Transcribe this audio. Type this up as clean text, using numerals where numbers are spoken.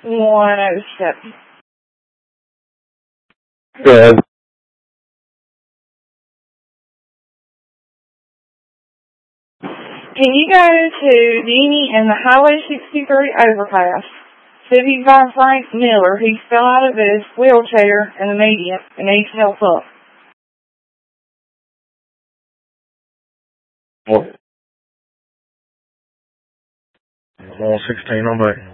107. Good. Can you go to Dini and the Highway 63 overpass? See if you can find Frank Miller. He fell out of his wheelchair in the median and needs help up. What? I'm on 16 on back.